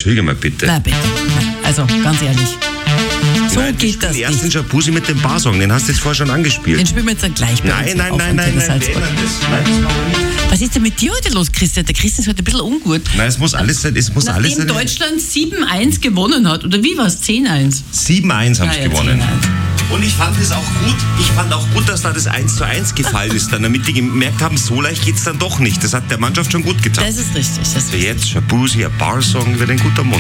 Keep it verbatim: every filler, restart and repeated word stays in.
entschuldige mal bitte. Na bitte. Also, ganz ehrlich. So nein, geht das nicht. Erst den nicht. Jacuzzi mit dem Barsong, den hast du jetzt vorher schon angespielt. Den spielen wir jetzt dann gleich bei Nein, uns nein, auf nein, nein, Antenne nein, Salzburg. nein, das, nein, das machen wir nicht. Was ist denn mit dir heute los, Christian? Der Christian ist heute ein bisschen ungut. Nein, es muss alles sein, es muss alles Nachdem sein. Deutschland sieben eins gewonnen hat, oder wie war es? zehn eins? sieben eins haben sie Ah, ja, gewonnen. zehn eins. Und ich fand es auch gut, ich fand auch gut, dass da das eins zu eins gefallen ist, dann, damit die gemerkt haben, so leicht geht's dann doch nicht. Das hat der Mannschaft schon gut getan. Das ist richtig. Das ist Jetzt Jacuzzi, ein Barsong, wird ein guter Mund.